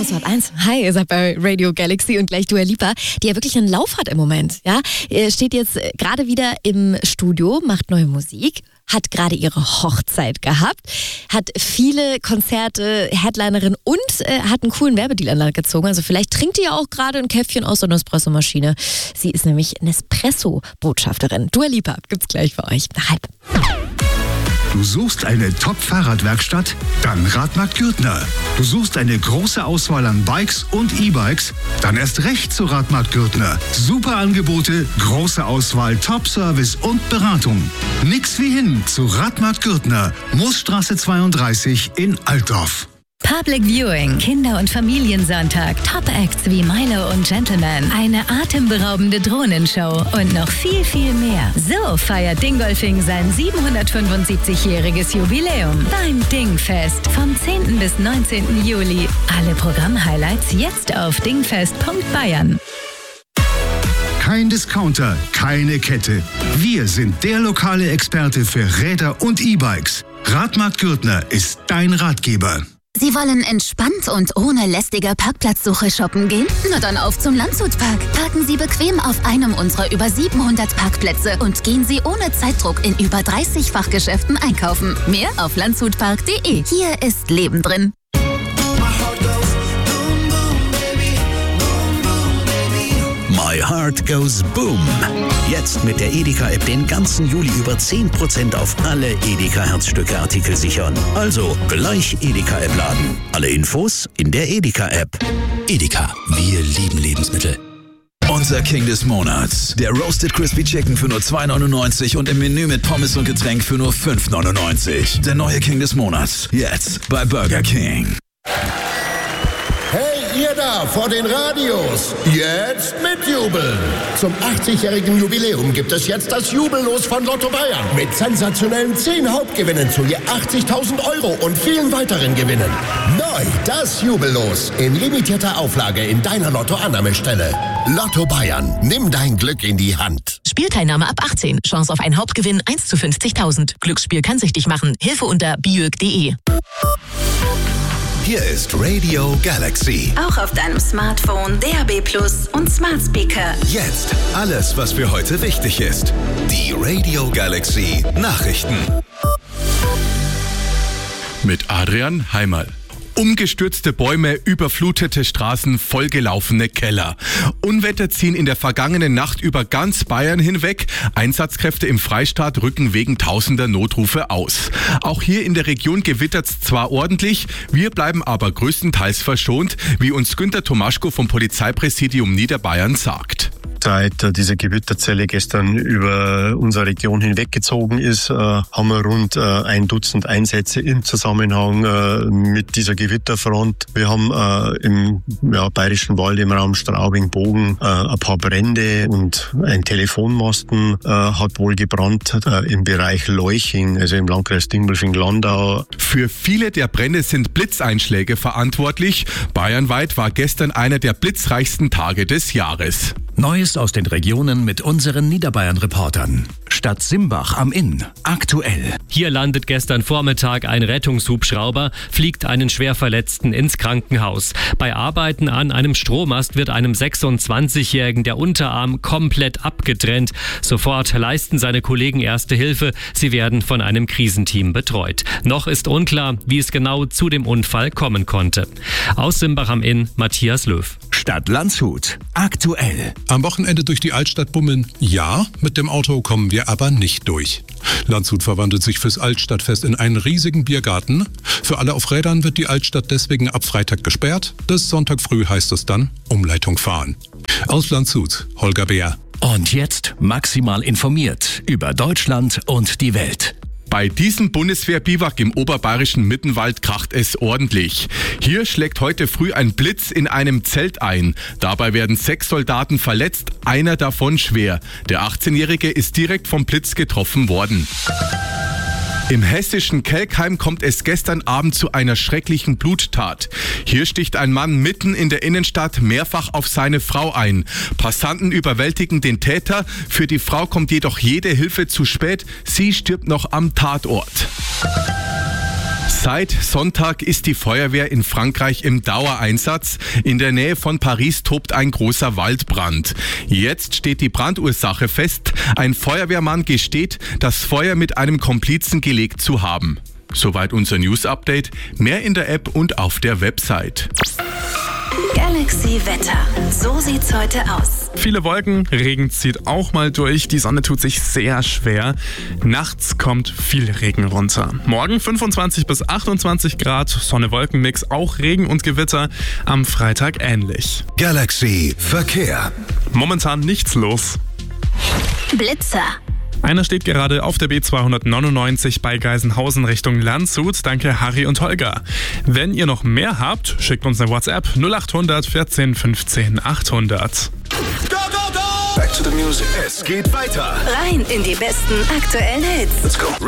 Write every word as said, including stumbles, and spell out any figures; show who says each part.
Speaker 1: ist Wort eins. Hi, ihr seid bei Radio Galaxy und gleich Dua Lipa, die ja wirklich einen Lauf hat im Moment. Ja, steht jetzt gerade wieder im Studio, macht neue Musik, hat gerade ihre Hochzeit gehabt, hat viele Konzerte, Headlinerin und äh, hat einen coolen Werbedeal an Land gezogen. Also vielleicht trinkt ihr ja auch gerade ein Käffchen aus der Nespresso-Maschine. Sie ist nämlich Nespresso-Botschafterin. Dua Lipa gibt's gleich für euch. Nach halb.
Speaker 2: Du suchst eine Top-Fahrradwerkstatt? Dann Radmarkt Gürtner. Du suchst eine große Auswahl an Bikes und E-Bikes? Dann erst recht zu Radmarkt Gürtner. Super Angebote, große Auswahl, Top-Service und Beratung. Nix wie hin zu Radmarkt Gürtner, Moosstraße zweiunddreißig in Altdorf.
Speaker 3: Public Viewing, Kinder- und Familiensonntag, Top-Acts wie Milo und Gentleman, eine atemberaubende Drohnenshow und noch viel, viel mehr. So feiert Dingolfing sein siebenhundertfünfundsiebzigjähriges Jubiläum beim Dingfest vom zehnten bis neunzehnten Juli. Alle Programm-Highlights jetzt auf dingfest punkt bayern.
Speaker 2: Kein Discounter, keine Kette. Wir sind der lokale Experte für Räder und E-Bikes. Radmarkt Gürtner ist dein Ratgeber.
Speaker 4: Sie wollen entspannt und ohne lästige Parkplatzsuche shoppen gehen? Na dann auf zum Landshutpark. Parken Sie bequem auf einem unserer über siebenhundert Parkplätze und gehen Sie ohne Zeitdruck in über dreißig Fachgeschäften einkaufen. Mehr auf landshutpark punkt de. Hier ist Leben drin.
Speaker 5: My Heart Goes Boom. Jetzt mit der Edeka-App den ganzen Juli über zehn Prozent auf alle Edeka-Herzstücke-Artikel sichern. Also gleich Edeka-App laden. Alle Infos in der Edeka-App.
Speaker 6: Edeka, wir lieben Lebensmittel. Unser King des Monats. Der Roasted Crispy Chicken für nur zwei neunundneunzig und im Menü mit Pommes und Getränk für nur fünf neunundneunzig. Der neue King des Monats. Jetzt bei Burger King.
Speaker 7: Hey, ihr da vor den Radios, jetzt mitjubeln. Zum achtzigjährigen Jubiläum gibt es jetzt das Jubellos von Lotto Bayern. Mit sensationellen zehn Hauptgewinnen zu je achtzigtausend Euro und vielen weiteren Gewinnen. Neu das Jubellos in limitierter Auflage in deiner Lotto-Annahmestelle. Lotto Bayern, nimm dein Glück in die Hand.
Speaker 8: Spielteilnahme ab achtzehn. Chance auf einen Hauptgewinn eins zu fünfzigtausend. Glücksspiel kann süchtig machen. Hilfe unter biög punkt de.
Speaker 5: Hier ist Radio Galaxy.
Speaker 9: Auch auf deinem Smartphone, D A B Plus und Smart Speaker.
Speaker 5: Jetzt alles, was für heute wichtig ist. Die Radio Galaxy Nachrichten.
Speaker 10: Mit Adrian Heimerl. Umgestürzte Bäume, überflutete Straßen, vollgelaufene Keller. Unwetter ziehen in der vergangenen Nacht über ganz Bayern hinweg. Einsatzkräfte im Freistaat rücken wegen tausender Notrufe aus. Auch hier in der Region gewittert's zwar ordentlich, wir bleiben aber größtenteils verschont, wie uns Günter Tomaschko vom Polizeipräsidium Niederbayern sagt.
Speaker 11: Seit diese Gewitterzelle gestern über unsere Region hinweggezogen ist, haben wir rund ein Dutzend Einsätze im Zusammenhang mit dieser Gewitterfront. Wir haben im ja, Bayerischen Wald im Raum Straubing-Bogen ein paar Brände und ein Telefonmasten hat wohl gebrannt im Bereich Leuching, also im Landkreis Dingolfing-Landau.
Speaker 10: Für viele der Brände sind Blitzeinschläge verantwortlich. Bayernweit war gestern einer der blitzreichsten Tage des Jahres.
Speaker 5: Neues aus den Regionen mit unseren Niederbayern-Reportern. Stadt Simbach am Inn. Aktuell.
Speaker 12: Hier landet gestern Vormittag ein Rettungshubschrauber, fliegt einen Schwerverletzten ins Krankenhaus. Bei Arbeiten an einem Strommast wird einem sechsundzwanzigjährigen der Unterarm komplett abgetrennt. Sofort leisten seine Kollegen Erste Hilfe. Sie werden von einem Krisenteam betreut. Noch ist unklar, wie es genau zu dem Unfall kommen konnte. Aus Simbach am Inn, Matthias Löw.
Speaker 5: Stadt Landshut. Aktuell.
Speaker 13: Am Wochenende durch die Altstadt bummeln? Ja, mit dem Auto kommen wir aber nicht durch. Landshut verwandelt sich fürs Altstadtfest in einen riesigen Biergarten. Für alle auf Rädern wird die Altstadt deswegen ab Freitag gesperrt. Bis Sonntag früh heißt es dann Umleitung fahren. Aus Landshut, Holger Beer.
Speaker 5: Und jetzt maximal informiert über Deutschland und die Welt.
Speaker 10: Bei diesem Bundeswehr-Biwak im oberbayerischen Mittenwald kracht es ordentlich. Hier schlägt heute früh ein Blitz in einem Zelt ein. Dabei werden sechs Soldaten verletzt, einer davon schwer. Der achtzehnjährige ist direkt vom Blitz getroffen worden. Im hessischen Kelkheim kommt es gestern Abend zu einer schrecklichen Bluttat. Hier sticht ein Mann mitten in der Innenstadt mehrfach auf seine Frau ein. Passanten überwältigen den Täter. Für die Frau kommt jedoch jede Hilfe zu spät. Sie stirbt noch am Tatort. Seit Sonntag ist die Feuerwehr in Frankreich im Dauereinsatz. In der Nähe von Paris tobt ein großer Waldbrand. Jetzt steht die Brandursache fest. Ein Feuerwehrmann gesteht, das Feuer mit einem Komplizen gelegt zu haben. Soweit unser News-Update. Mehr in der App und auf der Website.
Speaker 9: Galaxy Wetter. So sieht's heute aus.
Speaker 14: Viele Wolken, Regen zieht auch mal durch. Die Sonne tut sich sehr schwer. Nachts kommt viel Regen runter. Morgen fünfundzwanzig bis achtundzwanzig Grad, Sonne-Wolken-Mix, auch Regen und Gewitter. Am Freitag ähnlich.
Speaker 2: Galaxy Verkehr.
Speaker 14: Momentan nichts los.
Speaker 4: Blitzer.
Speaker 14: Einer steht gerade auf der B zweihundertneunundneunzig bei Geisenhausen Richtung Landshut. Danke Harry und Holger. Wenn ihr noch mehr habt, schickt uns eine WhatsApp null acht hundert vierzehn fünfzehn achthundert.
Speaker 2: Go, go, go! Back to the music. Es geht weiter.
Speaker 9: Rein in die besten aktuellen Hits.
Speaker 2: Let's go.